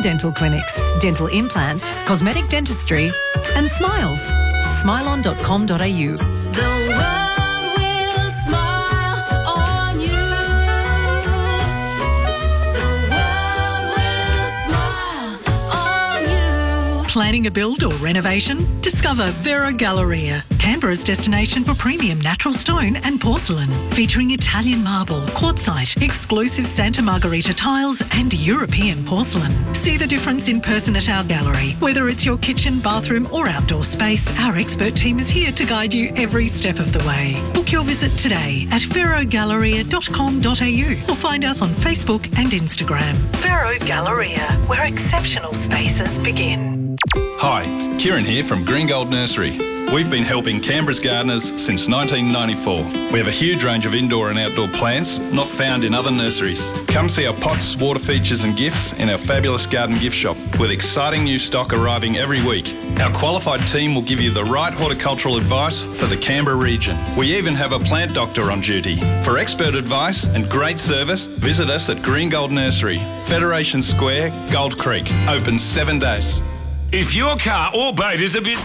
dental clinics, dental implants, cosmetic dentistry and smiles. Smilon.com.au. The world will smile on you. The world will smile on you. Planning a build or renovation? Discover Vero Galleria, Canberra's destination for premium natural stone and porcelain, featuring Italian marble, quartzite, exclusive Santa Margherita tiles and European porcelain. See the difference in person at our gallery. Whether it's your kitchen, bathroom or outdoor space, our expert team is here to guide you every step of the way. Book your visit today at verogalleria.com.au or find us on Facebook and Instagram. Vero Galleria, where exceptional spaces begin. Hi, Kieran here from Green Gold Nursery. We've been helping Canberra's gardeners since 1994. We have a huge range of indoor and outdoor plants not found in other nurseries. Come see our pots, water features and gifts in our fabulous garden gift shop with exciting new stock arriving every week. Our qualified team will give you the right horticultural advice for the Canberra region. We even have a plant doctor on duty. For expert advice and great service, visit us at Green Gold Nursery, Federation Square, Gold Creek. Open 7 days. If your car or boat is a bit...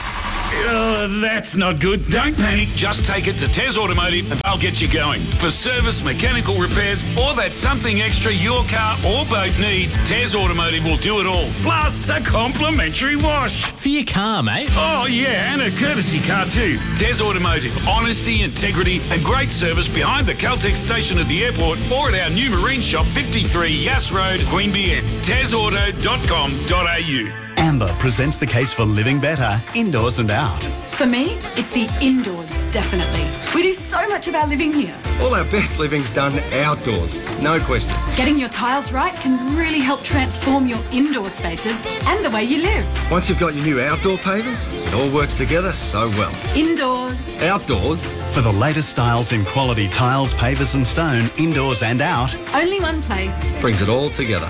that's not good. Don't panic. Just take it to Tez Automotive and they'll get you going. For service, mechanical repairs, or that something extra your car or boat needs, Tez Automotive will do it all. Plus a complimentary wash. For your car, mate. Oh, yeah, and a courtesy car too. Tez Automotive. Honesty, integrity and great service behind the Caltex station at the airport or at our new marine shop, 53 Yass Road, Queanbeyan. TezAuto.com.au. Amber presents the case for living better, indoors and out. For me, it's the indoors, definitely. We do so much of our living here. All our best living's done outdoors, no question. Getting your tiles right can really help transform your indoor spaces and the way you live. Once you've got your new outdoor pavers, it all works together so well. Indoors. Outdoors. For the latest styles in quality tiles, pavers and stone, indoors and out. Only one place. Brings it all together.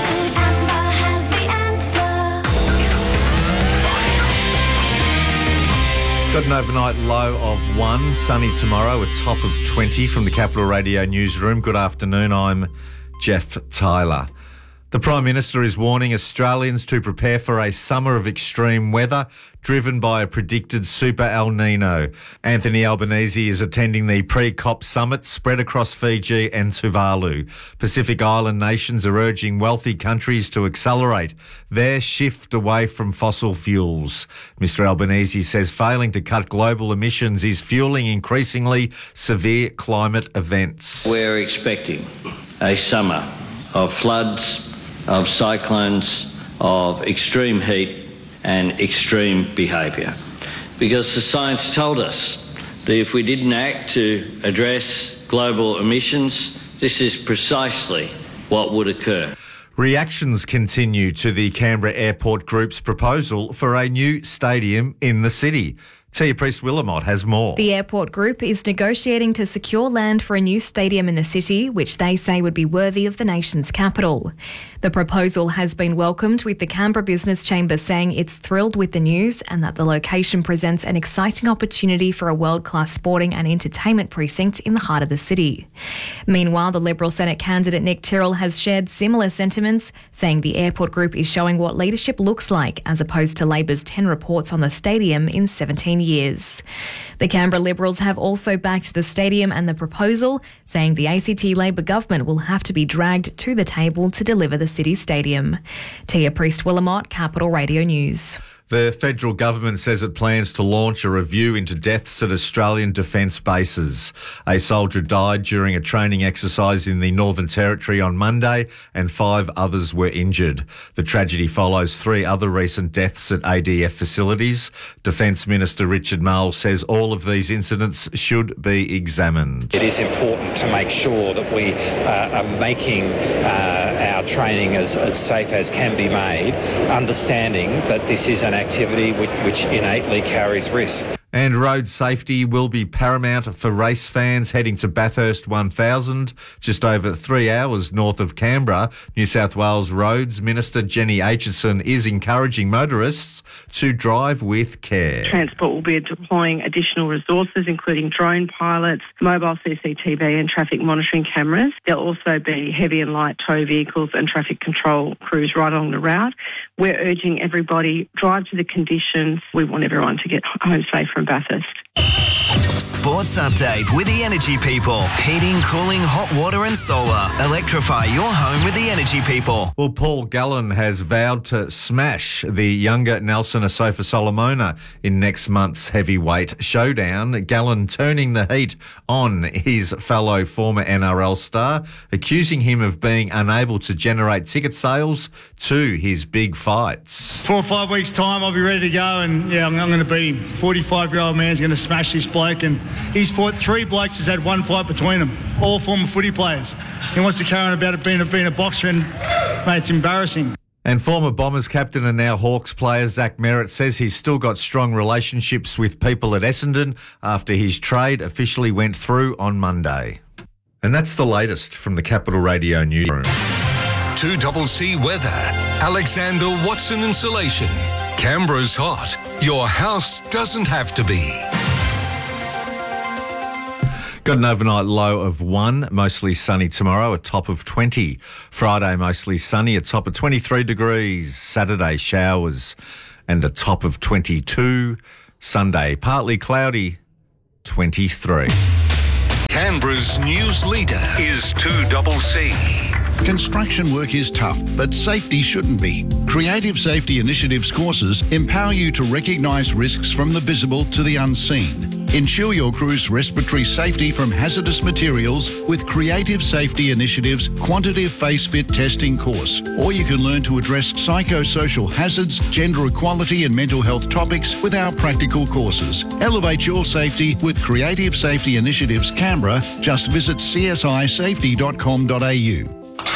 Got an overnight low of 1, sunny tomorrow, a top of 20 from the Capital Radio newsroom. Good afternoon, I'm Jeff Tyler. The Prime Minister is warning Australians to prepare for a summer of extreme weather driven by a predicted super El Nino. Anthony Albanese is attending the pre-COP summit spread across Fiji and Tuvalu. Pacific Island nations are urging wealthy countries to accelerate their shift away from fossil fuels. Mr Albanese says failing to cut global emissions is fueling increasingly severe climate events. We're expecting a summer of floods, of cyclones, of extreme heat and extreme behaviour. Because the science told us that if we didn't act to address global emissions, this is precisely what would occur. Reactions continue to the Canberra Airport Group's proposal for a new stadium in the city. Tia Priest-Willamot has more. The Airport Group is negotiating to secure land for a new stadium in the city, which they say would be worthy of the nation's capital. The proposal has been welcomed, with the Canberra Business Chamber saying it's thrilled with the news and that the location presents an exciting opportunity for a world-class sporting and entertainment precinct in the heart of the city. Meanwhile, the Liberal Senate candidate Nick Tyrrell has shared similar sentiments, saying the Airport Group is showing what leadership looks like, as opposed to Labor's 10 reports on the stadium in 17 years. The Canberra Liberals have also backed the stadium and the proposal, saying the ACT Labor government will have to be dragged to the table to deliver the city stadium. Tia Priest-Willamot, Capital Radio News. The federal government says it plans to launch a review into deaths at Australian defence bases. A soldier died during a training exercise in the Northern Territory on Monday and 5 others were injured. The tragedy follows 3 other recent deaths at ADF facilities. Defence Minister Richard Marles says all of these incidents should be examined. It is important to make sure that we are making our training as safe as can be made, understanding that this is an activity which innately carries risk. And road safety will be paramount for race fans heading to Bathurst 1000, just over 3 hours north of Canberra. New South Wales Roads Minister Jenny Aitchison is encouraging motorists to drive with care. Transport will be deploying additional resources, including drone pilots, mobile CCTV and traffic monitoring cameras. There'll also be heavy and light tow vehicles and traffic control crews right along the route. We're urging everybody, drive to the conditions. We want everyone to get home safe from Bathurst. Sports update with the Energy People. Heating, cooling, hot water and solar. Electrify your home with the Energy People. Well, Paul Gallen has vowed to smash the younger Nelson Asofa Solomona in next month's heavyweight showdown. Gallen turning the heat on his fellow former NRL star, accusing him of being unable to generate ticket sales to his big fights. 4 or 5 weeks' time, I'll be ready to go, and I'm going to beat him. 45-year-old man's going to smash this bloke, and he's fought 3 blokes who's had 1 fight between them, all former footy players. He wants to carry on about it being a boxer, and mate, it's embarrassing. And former Bombers captain and now Hawks player Zach Merritt says he's still got strong relationships with people at Essendon after his trade officially went through on Monday. And that's the latest from the Capital Radio newsroom. 2CC weather. Alexander Watson Insulation. Canberra's hot. Your house doesn't have to be. Got an overnight low of 1, mostly sunny tomorrow, a top of 20. Friday, mostly sunny, a top of 23 degrees. Saturday, showers and a top of 22. Sunday, partly cloudy, 23. Canberra's news leader is 2CC. Construction work is tough, but safety shouldn't be. Creative Safety Initiatives courses empower you to recognise risks from the visible to the unseen. Ensure your crew's respiratory safety from hazardous materials with Creative Safety Initiatives Quantitative Face Fit Testing course. Or you can learn to address psychosocial hazards, gender equality and mental health topics with our practical courses. Elevate your safety with Creative Safety Initiatives Canberra. Just visit csisafety.com.au.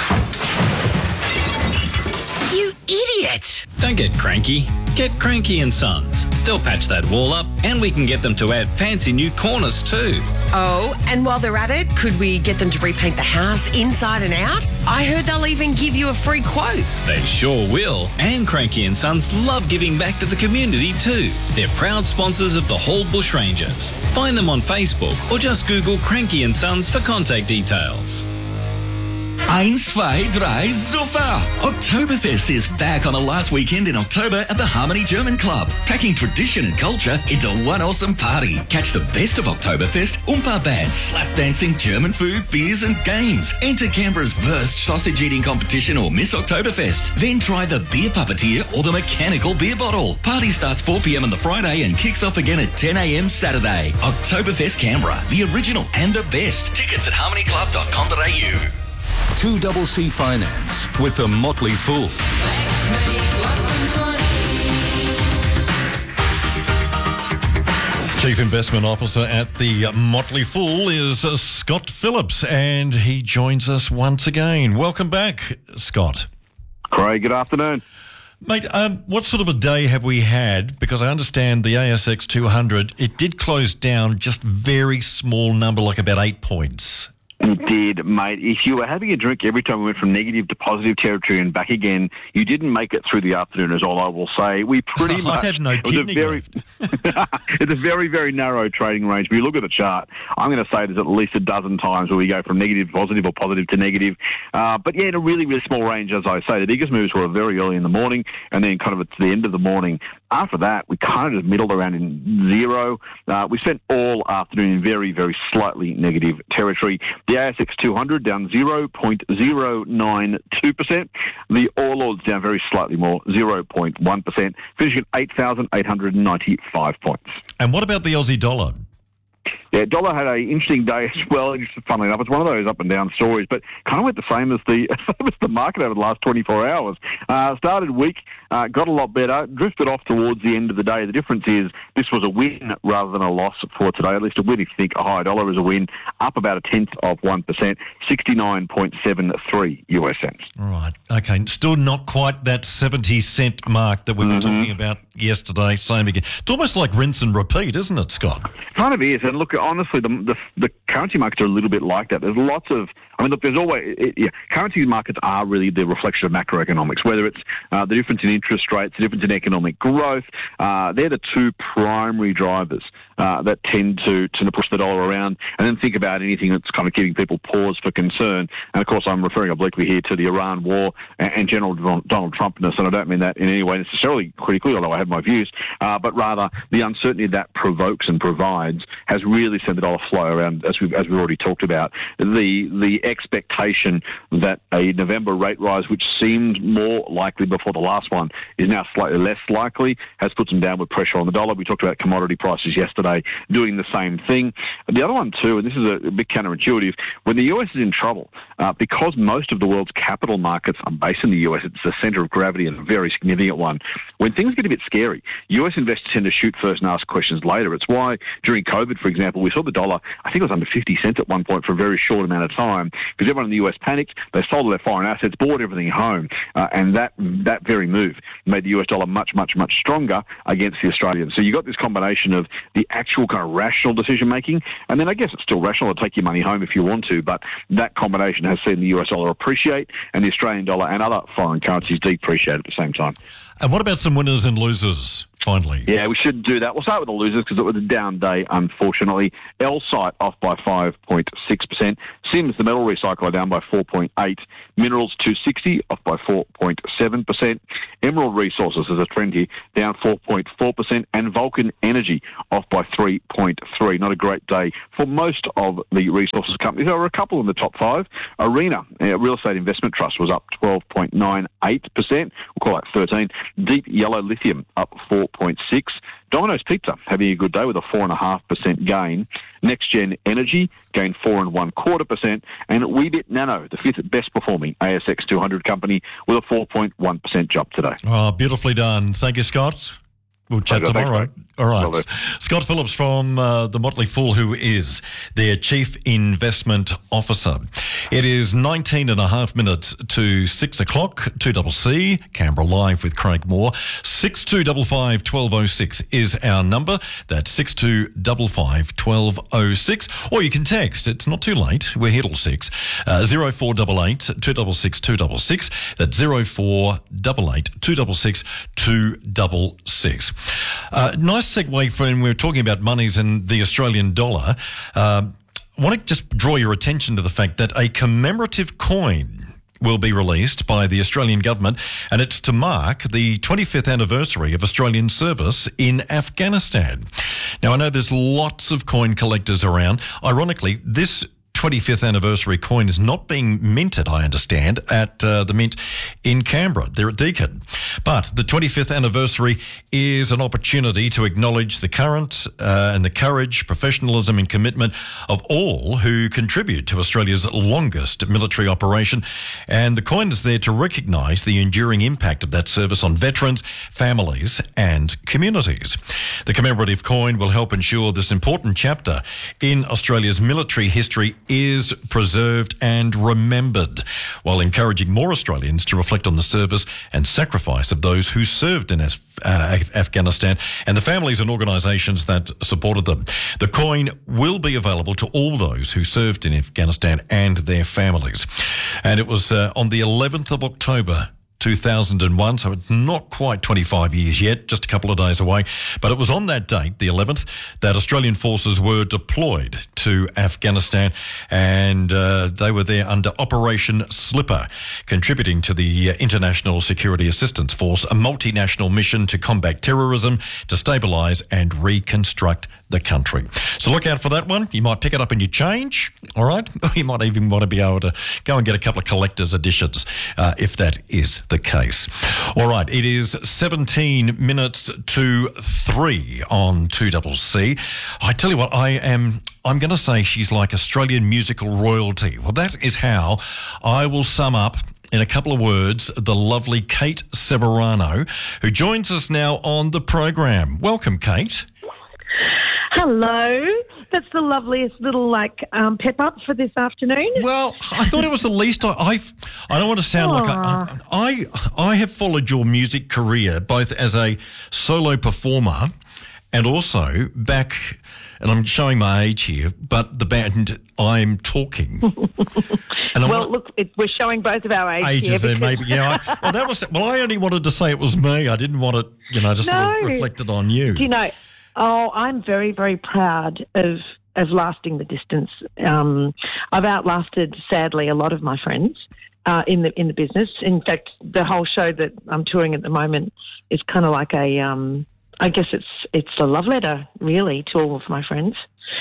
You idiot! Don't get cranky. Get Cranky and Sons. They'll patch that wall up and we can get them to add fancy new corners too. Oh, and while they're at it, could we get them to repaint the house inside and out? I heard they'll even give you a free quote. They sure will. And Cranky and Sons love giving back to the community too. They're proud sponsors of the Hall Bushrangers. Find them on Facebook or just Google Cranky and Sons for contact details. 1, 2, 3, Zuffer! Oktoberfest is back on the last weekend in October at the Harmony German Club, packing tradition and culture into one awesome party. Catch the best of Oktoberfest, Oompa bands, slap dancing, German food, beers and games. Enter Canberra's Wurst sausage eating competition or Miss Oktoberfest. Then try the beer puppeteer or the mechanical beer bottle. Party starts 4 p.m. on the Friday and kicks off again at 10 a.m. Saturday. Oktoberfest Canberra, the original and the best. Tickets at harmonyclub.com.au. 2CC Finance with the Motley Fool. Chief Investment Officer at the Motley Fool is Scott Phillips, and he joins us once again. Welcome back, Scott. Craig, good afternoon. Mate, what sort of a day have we had? Because I understand the ASX 200, it did close down just very small number, like about 8 points. You did, mate. If you were having a drink every time we went from negative to positive territory and back again, you didn't make it through the afternoon, is all I will say. We pretty much... I have no kidney left. It's a very, very narrow trading range. But you look at the chart, I'm going to say there's at least a dozen times where we go from negative to positive or positive to negative. But yeah, in a really, really small range, as I say. The biggest moves were very early in the morning and then kind of at the end of the morning. After that, we kind of just middled around in zero. We spent all afternoon in very, very slightly negative territory. The ASX 200 down 0.092%. The All Ords down very slightly more, 0.1%, finishing at 8,895 points. And what about the Aussie dollar? Yeah, dollar had an interesting day as well. Funnily enough, it's one of those up and down stories, but kind of went the same as the market over the last 24 hours. Started weak, got a lot better, drifted off towards the end of the day. The difference is this was a win rather than a loss for today. At least a win if you think a higher dollar is a win. Up about 0.1%, 69.73 US cents. Right. Okay. Still not quite that 70 cent mark that we were talking about yesterday. Same again. It's almost like rinse and repeat, isn't it, Scott? Kind of is. And look, honestly, the currency markets are a little bit like that. There's lots of, there's always, currency markets are really the reflection of macroeconomics, whether it's the difference in interest rates, the difference in economic growth. They're the two primary drivers that tend to push the dollar around. And then think about anything that's kind of giving people pause for concern. And of course, I'm referring obliquely here to the Iran war and General Donald Trumpness. And I don't mean that in any way necessarily critically, although I have my views, but rather the uncertainty that provokes and provides has really sent the dollar flow around, as we've already talked about. The expectation that a November rate rise, which seemed more likely before the last one, is now slightly less likely, has put some downward pressure on the dollar. We talked about commodity prices yesterday doing the same thing. The other one too, and this is a bit counterintuitive, when the US is in trouble, because most of the world's capital markets are based in the US, it's the centre of gravity and a very significant one. When things get a bit scary, US investors tend to shoot first and ask questions later. It's why during COVID, for example, we saw the dollar, I think it was under 50 cents at one point for a very short amount of time, because everyone in the US panicked, they sold their foreign assets, bought everything home, and that very move made the US dollar much, much, much stronger against the Australian. So you got this combination of the actual kind of rational decision making, and then I guess it's still rational to take your money home if you want to, but that combination has seen the US dollar appreciate and the Australian dollar and other foreign currencies depreciate at the same time. And what about some winners and losers, finally? Yeah, we should do that. We'll start with the losers because it was a down day, unfortunately. Elsight off by 5.6%. Sims, the metal recycler, down by 4.8%. Minerals 260 off by 4.7%. Emerald Resources, as a trend here, down 4.4%. And Vulcan Energy off by 3.3%. Not a great day for most of the resources companies. There were a couple in the top five. Arena, Real Estate Investment Trust, was up 12.98%. We'll call that 13%. Deep Yellow Lithium up 4.6%. Domino's Pizza having a good day with a 4.5% gain. NextGen Energy gained 4.25%. And Weebit Nano, the fifth best performing ASX 200 company, with a 4.1% jump today. Oh, beautifully done. Thank you, Scott. We'll chat tomorrow. All right. Well, Scott Phillips from the Motley Fool, who is their Chief Investment Officer. It is 19 and a half minutes to 6 o'clock, 2CC, Canberra Live with Craig Moore. 6255 1206 is our number. That's 6255 1206. Or you can text. It's not too late. We're here till 6. 0488 266 266. That's 0488 266 266. Nice segue for when we're talking about monies and the Australian dollar. I want to just draw your attention to the fact that a commemorative coin will be released by the Australian government, and it's to mark the 25th anniversary of Australian service in Afghanistan. Now, I know there's lots of coin collectors around. Ironically, this 25th anniversary coin is not being minted, I understand, at the Mint in Canberra. They're at Deakin. But the 25th anniversary is an opportunity to acknowledge the current and the courage, professionalism and commitment of all who contribute to Australia's longest military operation. And the coin is there to recognise the enduring impact of that service on veterans, families and communities. The commemorative coin will help ensure this important chapter in Australia's military history is preserved and remembered, while encouraging more Australians to reflect on the service and sacrifice of those who served in Afghanistan and the families and organisations that supported them. The coin will be available to all those who served in Afghanistan and their families. And it was on the 11th of October 2001, so it's not quite 25 years yet, just a couple of days away. But it was on that date, the 11th, that Australian forces were deployed to Afghanistan, and they were there under Operation Slipper, contributing to the International Security Assistance Force, a multinational mission to combat terrorism, to stabilise and reconstruct the country. So look out for that one. You might pick it up in your change, all right? You might even want to be able to go and get a couple of collector's editions if that is the case. All right, it is 17 minutes to 3 on 2CC. I tell you what, I'm going to say she's like Australian musical royalty. Well, that is how I will sum up in a couple of words the lovely Kate Ceberano, who joins us now on the program. Welcome, Kate. Hello. That's the loveliest little pep up for this afternoon. Well, I thought it was the least. I don't want to sound like I have followed your music career both as a solo performer and also back, and I'm showing my age here, but the band I'm Talking. And we're showing both of our ages here there, maybe. Yeah. I only wanted to say it was me. I didn't want it, just sort of reflected on you. Do you know? Oh, I'm very, very proud of lasting the distance. I've outlasted, sadly, a lot of my friends in the business. In fact, the whole show that I'm touring at the moment is kind of like I guess it's a love letter, really, to all of my friends.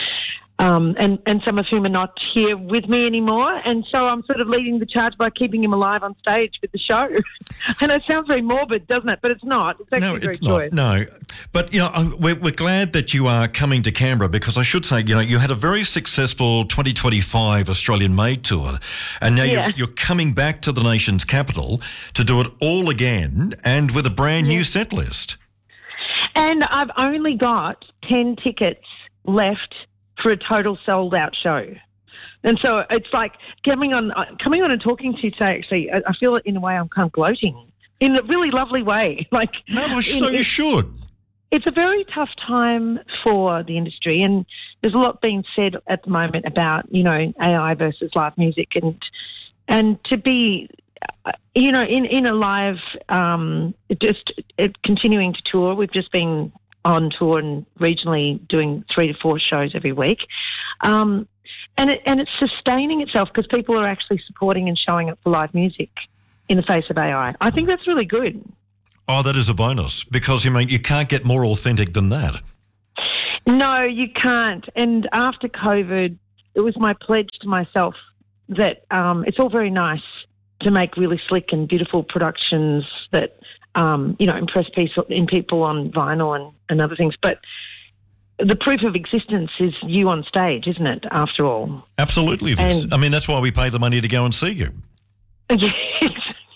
And some of whom are not here with me anymore. And so I'm sort of leading the charge by keeping him alive on stage with the show. And it sounds very morbid, doesn't it? But it's not. It's actually very joyous. No, but, we're glad that you are coming to Canberra because I should say, you had a very successful 2025 Australian Made Tour. And now you're coming back to the nation's capital to do it all again and with a brand new set list. And I've only got 10 tickets left for a total sold-out show. And so it's like coming on and talking to you today, actually, I feel in a way I'm kind of gloating in a really lovely way. You should. It's a very tough time for the industry, and there's a lot being said at the moment about, AI versus live music and to be, in a live, continuing to tour. We've just been on tour and regionally doing 3 to 4 shows every week. And it's sustaining itself because people are actually supporting and showing up for live music in the face of AI. I think that's really good. Oh, that is a bonus because, you can't get more authentic than that. No, you can't. And after COVID, it was my pledge to myself that it's all very nice to make really slick and beautiful productions that impress people on vinyl and other things. But the proof of existence is you on stage, isn't it, after all? Absolutely it is. That's why we pay the money to go and see you. Yes,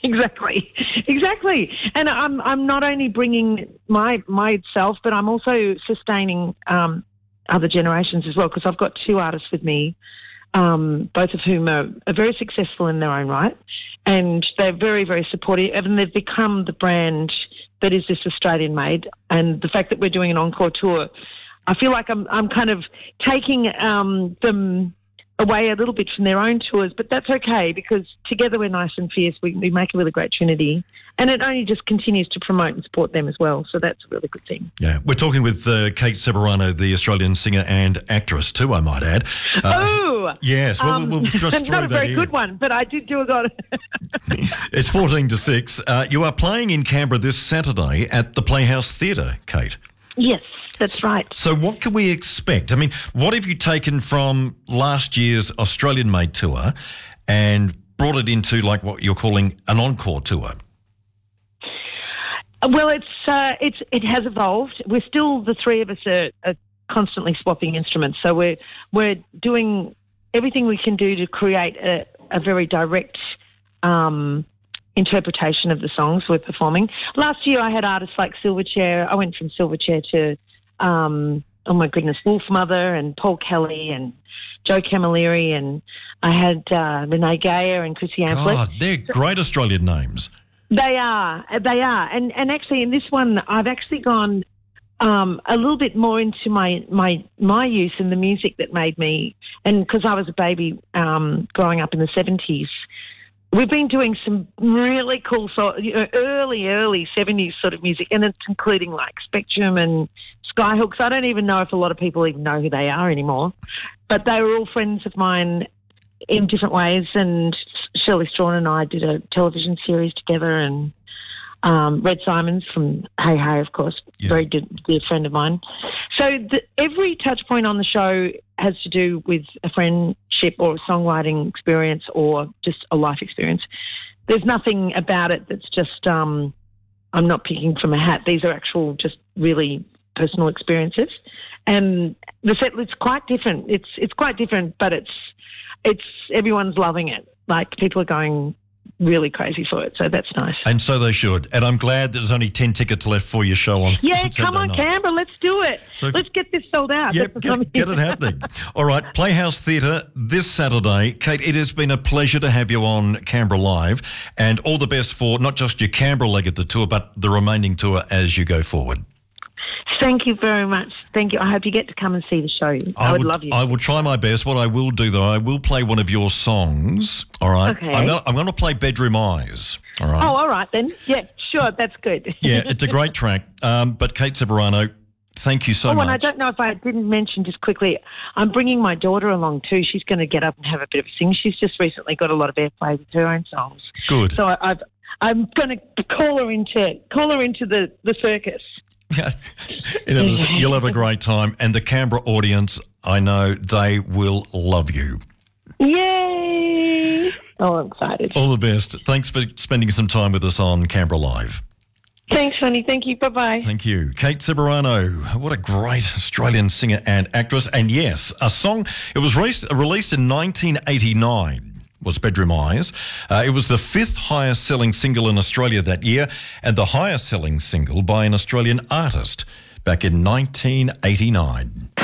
exactly. And I'm not only bringing myself, but I'm also sustaining other generations as well because I've got 2 artists with me, both of whom are very successful in their own right. And they're very, very supportive, and they've become the brand that is this Australian made. And the fact that we're doing an encore tour, I feel like I'm kind of taking them away a little bit from their own tours, but that's okay because together we're nice and fierce. We make a really great trinity, and it only just continues to promote and support them as well. So that's a really good thing. Yeah, we're talking with Kate Ceberano, the Australian singer and actress too, I might add. Yes, we'll just throw not a very good one, but I did do a god. It's 14-6. You are playing in Canberra this Saturday at the Playhouse Theatre, Kate. Yes, that's right. So what can we expect? What have you taken from last year's Australian Made Tour and brought it into what you're calling an encore tour? Well, it has evolved. We're still, the 3 of us are constantly swapping instruments. So we're doing everything we can do to create a very direct interpretation of the songs we're performing. Last year I had artists like Silverchair. I went from Silverchair to, Wolf Mother and Paul Kelly and Joe Camilleri, and I had Renee Gayer and Chrissy Amplet. God, they're great Australian names. They are. And actually in this one I've actually gone a little bit more into my youth and the music that made me, and because I was a baby growing up in the 70s, we've been doing some really cool early 70s sort of music, and it's including Spectrum and Skyhooks. I don't even know if a lot of people even know who they are anymore, but they were all friends of mine in different ways, and Shirley Strawn and I did a television series together, and Red Simons from Hey Hey, of course, very dear friend of mine. So every touch point on the show has to do with a friendship or a songwriting experience or just a life experience. There's nothing about it that's just I'm not picking from a hat. These are actual just really personal experiences. And the set list's quite different. It's quite different, but it's everyone's loving it. Like, people are going really crazy for it, so that's nice. And so they should. And I'm glad there's only 10 tickets left for your show on Come Saturday on, night. Canberra, let's do it. So let's get this sold out. Yep, get it happening. All right, Playhouse Theatre this Saturday. Kate, it has been a pleasure to have you on Canberra Live, and all the best for not just your Canberra leg of the tour, but the remaining tour as you go forward. Thank you very much. Thank you. I hope you get to come and see the show. I would love you. I will try my best. What I will do, though, I will play one of your songs. All right. Okay. I'm going to play Bedroom Eyes. All right. Oh, all right then. Yeah, sure. That's good. Yeah, it's a great track. But Kate Ceberano, thank you so much. And I don't know if I didn't mention just quickly, I'm bringing my daughter along too. She's going to get up and have a bit of a sing. She's just recently got a lot of airplay with her own songs. Good. So I'm going to call her into the circus. You'll have a great time, and the Canberra audience, I know they will love you. Yay! Oh, I'm excited. All the best. Thanks for spending some time with us on Canberra Live. Thanks, honey. Thank you. Bye-bye. Thank you. Kate Ceberano, what a great Australian singer and actress. And yes, a song, it was released in 1989. Was Bedroom Eyes. It was the 5th highest selling single in Australia that year, and the highest selling single by an Australian artist back in 1989.